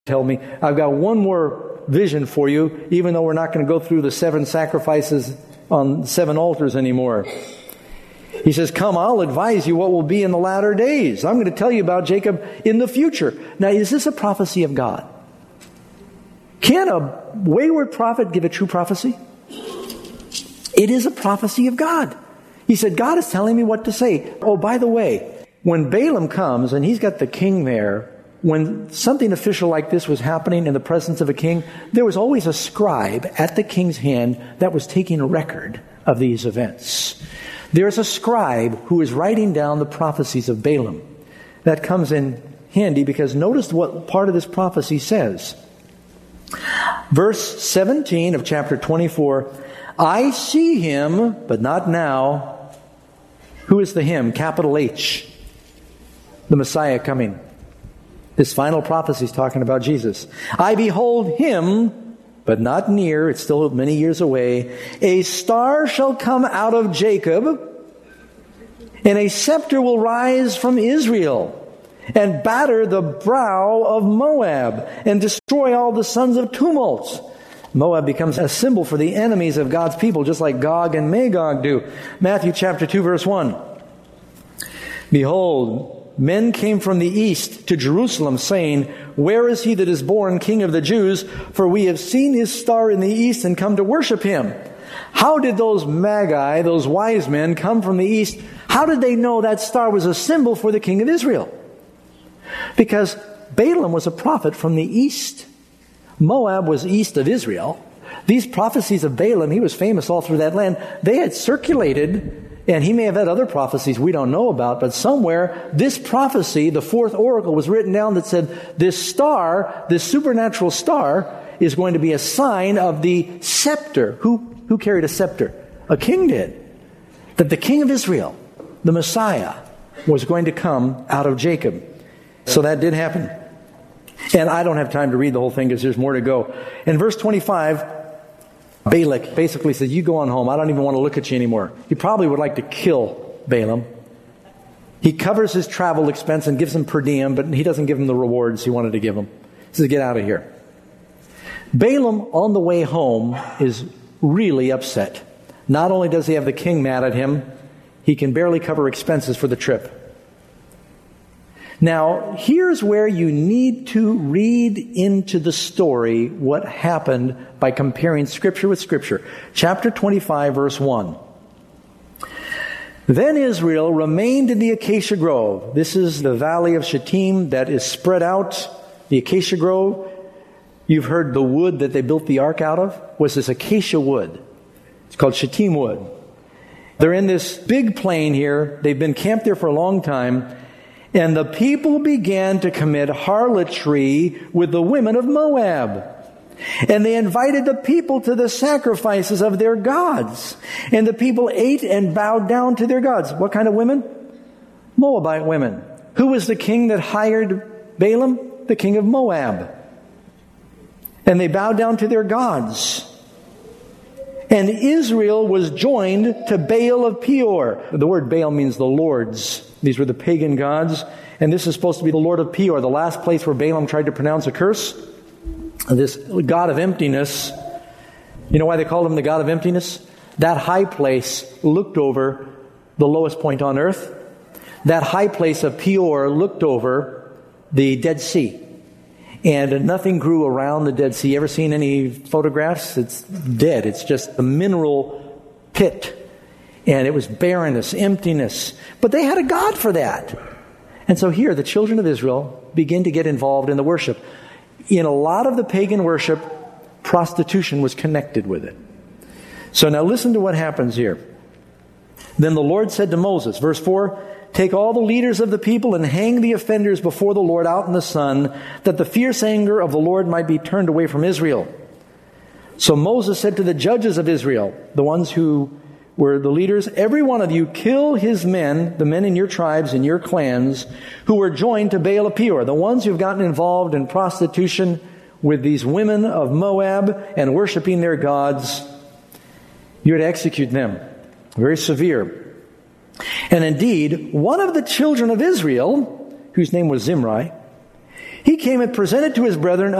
tell me, I've got one more vision for you, even though we're not going to go through the 7 sacrifices on 7 altars anymore. He says, come, I'll advise you what will be in the latter days. I'm going to tell you about Jacob in the future. Now, is this a prophecy of God? Can a wayward prophet give a true prophecy? It is a prophecy of God. He said, God is telling me what to say. Oh, by the way, when Balaam comes and he's got the king there, when something official like this was happening in the presence of a king, there was always a scribe at the king's hand that was taking a record of these events. There's a scribe who is writing down the prophecies of Balaam. That comes in handy because notice what part of this prophecy says. Verse 17 of chapter 24, I see him, but not now. Who is the him? Capital H. The Messiah coming. This final prophecy is talking about Jesus. I behold him, but not near. It's still many years away. A star shall come out of Jacob, and a scepter will rise from Israel, and batter the brow of Moab, and destroy all the sons of tumult. Moab becomes a symbol for the enemies of God's people, just like Gog and Magog do. Matthew chapter 2, verse 1. Behold, men came from the east to Jerusalem, saying, where is he that is born King of the Jews? For we have seen his star in the east and come to worship him. How did those magi, those wise men, come from the east? How did they know that star was a symbol for the King of Israel? Because Balaam was a prophet from the east. Moab was east of Israel. These prophecies of Balaam, he was famous all through that land. They had circulated, and he may have had other prophecies we don't know about, but somewhere this prophecy, the 4th oracle, was written down that said this star, this supernatural star, is going to be a sign of the scepter. Who carried a scepter? A king did. That the King of Israel, the Messiah, was going to come out of Jacob. So that did happen. And I don't have time to read the whole thing because there's more to go. In verse 25, Balak basically says, you go on home. I don't even want to look at you anymore. He probably would like to kill Balaam. He covers his travel expense and gives him per diem, but he doesn't give him the rewards he wanted to give him. He says, get out of here. Balaam, on the way home, is really upset. Not only does he have the king mad at him, he can barely cover expenses for the trip. Now, here's where you need to read into the story what happened by comparing Scripture with Scripture. Chapter 25, verse 1. Then Israel remained in the acacia grove. This is the valley of Shittim that is spread out. The acacia grove, you've heard the wood that they built the ark out of, was this acacia wood. It's called Shittim wood. They're in this big plain here. They've been camped there for a long time. And the people began to commit harlotry with the women of Moab. And they invited the people to the sacrifices of their gods. And the people ate and bowed down to their gods. What kind of women? Moabite women. Who was the king that hired Balaam? The king of Moab. And they bowed down to their gods. And Israel was joined to Baal of Peor. The word Baal means the lords. These were the pagan gods. And this is supposed to be the Lord of Peor, the last place where Balaam tried to pronounce a curse. This god of emptiness. You know why they called him the god of emptiness? That high place looked over the lowest point on earth. That high place of Peor looked over the Dead Sea. And nothing grew around the Dead Sea. Ever seen any photographs? It's dead. It's just a mineral pit. And it was barrenness, emptiness. But they had a god for that. And so here, the children of Israel begin to get involved in the worship. In a lot of the pagan worship, prostitution was connected with it. So now listen to what happens here. Then the Lord said to Moses, verse 4, take all the leaders of the people and hang the offenders before the Lord out in the sun, that the fierce anger of the Lord might be turned away from Israel. So Moses said to the judges of Israel, the ones who were the leaders, every one of you kill his men, the men in your tribes and your clans, who were joined to Baal of Peor, the ones who've gotten involved in prostitution with these women of Moab and worshiping their gods. You're to execute them. Very severe. And indeed, one of the children of Israel, whose name was Zimri, He came and presented to his brethren